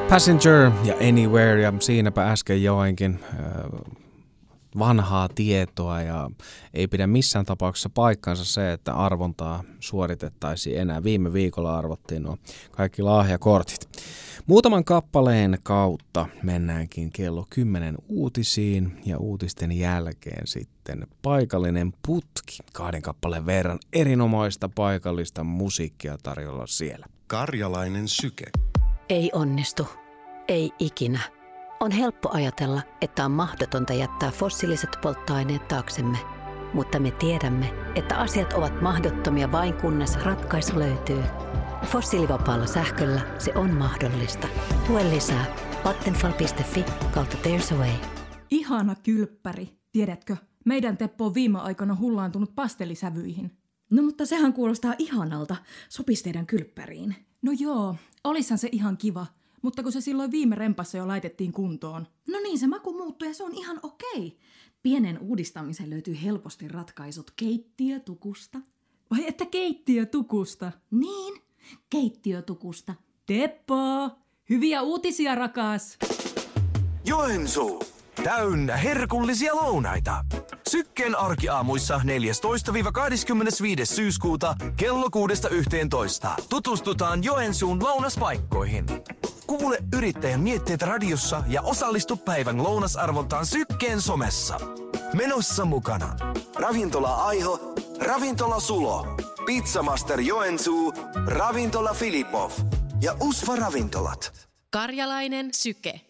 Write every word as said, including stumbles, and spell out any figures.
Passenger ja Anywhere, ja siinäpä äsken joinkin äh, vanhaa tietoa, ja ei pidä missään tapauksessa paikkansa se, että arvontaa suoritettaisiin enää. Viime viikolla arvottiin nuo kaikki lahjakortit. Muutaman kappaleen kautta mennäänkin kello kymmenen uutisiin, ja uutisten jälkeen sitten paikallinen putki. Kahden kappaleen verran erinomaista paikallista musiikkia tarjolla siellä. Karjalainen syke. Ei onnistu. Ei ikinä. On helppo ajatella, että on mahdotonta jättää fossiiliset polttoaineet taaksemme. Mutta me tiedämme, että asiat ovat mahdottomia vain kunnes ratkaisu löytyy. Fossiilivapaalla sähköllä se on mahdollista. Lue lisää vattenfall piste fi kautta there's a way. Ihana kylppäri. Tiedätkö, meidän Teppo on viime aikoina hullaantunut pastellisävyihin. No mutta sehän kuulostaa ihanalta. Sopisi teidän kylppäriin. No joo, olishan se ihan kiva. Mutta kun se silloin viime rempassa jo laitettiin kuntoon. No niin, se maku muuttui ja se on ihan okei. Pienen uudistamiseen löytyy helposti ratkaisut keittiötukusta. Vai että keittiötukusta? Niin, keittiötukusta. Teppo, hyviä uutisia rakas! Joensuu, täynnä herkullisia lounaita. Sykkeen arkiaamuissa neljästoista kahdeskymmenesviides syyskuuta kello kuudesta yhteentoista. Tutustutaan Joensuun lounaspaikkoihin. Kuule yrittäjän mietteitä radiossa ja osallistu päivän lounasarvontaan Sykkeen somessa. Menossa mukana Ravintola Aiho, Ravintola Sulo, Pizzamaster Joensuu, Ravintola Filipov ja Usva Ravintolat. Karjalainen syke.